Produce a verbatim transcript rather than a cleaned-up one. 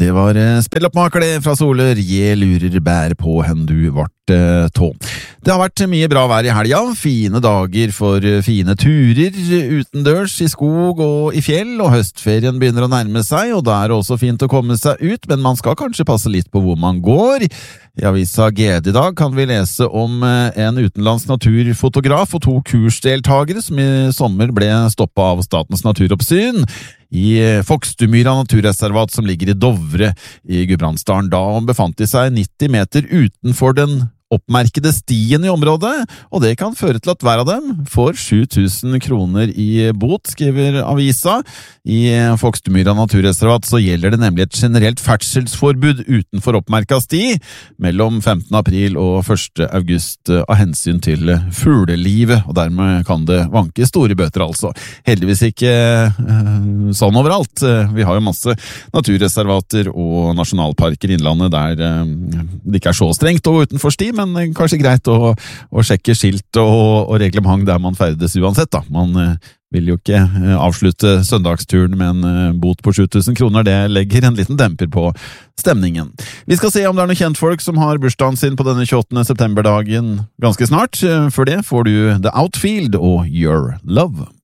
Det var eh, spilloppmaker det fra Soler, je lurer bær på hen du vart eh, tå. Det har vært mye bra vær i helga, fine dager for eh, fine turer utendørs i skog og i fjell, og høstferien begynner å nærme seg, og da er det også fint å komme seg ut, men man skal kanskje passe litt på hvor man går. I avisa G D i dag kan vi lese om eh, en utenlandsk naturfotograf og to kursdeltagere som i sommer ble stoppet av Statens naturoppsyn i Fokstumyra naturreservat som ligger i Dovre i Gudbrandsdalen. Da befant de seg nitti meter utenfor den oppmerkede stien i området, og det kan føre til at hver av dem får sju tusen kroner i bot, skriver avisa. I Fokstumyra naturreservat så gjelder det nemlig et generelt ferdselsforbud utenfor oppmerket sti mellom femtende april og første august av hensyn til fuglelivet, og dermed kan det vanke store bøter altså. Heldigvis ikke øh, sånn overalt. Vi har jo masse naturreservater og nasjonalparker i innlandet der øh, det ikke er så strengt å gå utenfor sti, men kanskje greit å, å sjekke skilt og, og reglement der man ferdes uansett da. Man eh, vil jo ikke eh, avslutte søndagsturen med en eh, bot på sju tusen kroner, det legger en liten demper på stemningen. Vi skal se om det er noen kjentfolk som har bursdagen sin på denne tjueåttende september-dagen ganske snart. Før det får du The Outfield og Your Love.